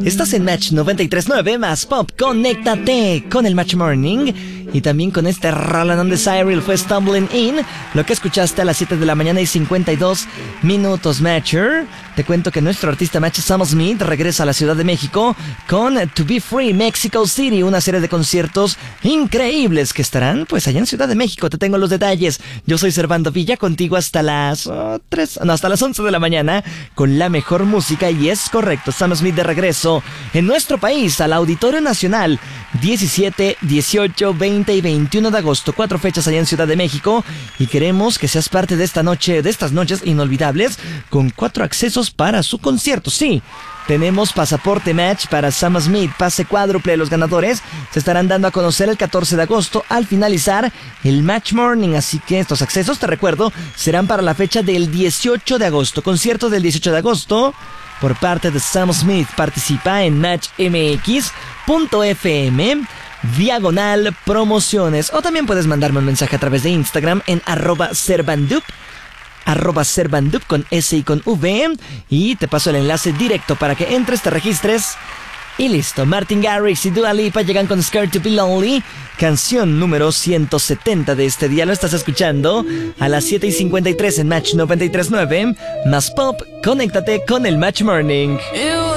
Estás en Match 93.9 más Pop. Conéctate con el Match Morning. Y también con este Roland de Cyril fue Stumbling In. Lo que escuchaste a las 7 de la mañana y 52 minutos, Matcher. Te cuento que nuestro artista Match Sam Smith regresa a la Ciudad de México con To Be Free Mexico City, una serie de conciertos increíbles que estarán pues allá en Ciudad de México. Te tengo los detalles. Yo soy Servando Villa, contigo hasta las hasta las 11 de la mañana con la mejor música. Y es correcto, Sam Smith de regreso en nuestro país al Auditorio Nacional 17, 18, 20 y 21 de agosto, 4 fechas allá en Ciudad de México, y queremos que seas parte de estas noches inolvidables con 4 accesos para su concierto. Sí, tenemos pasaporte Match para Sam Smith, pase cuádruple. Los ganadores se estarán dando a conocer el 14 de agosto al finalizar el Match Morning, así que estos accesos, te recuerdo, serán para la fecha del 18 de agosto, concierto del 18 de agosto por parte de Sam Smith. Participa en matchmx.fm /promociones, o también puedes mandarme un mensaje a través de Instagram en @servandup con S y con V, y te paso el enlace directo para que entres, te registres y listo. Martin Garrix y Dua Lipa llegan con Scared to Be Lonely, canción número 170 de este día. Lo estás escuchando a las 7:53 en Match 93.9 más Pop. Conéctate con el Match Morning.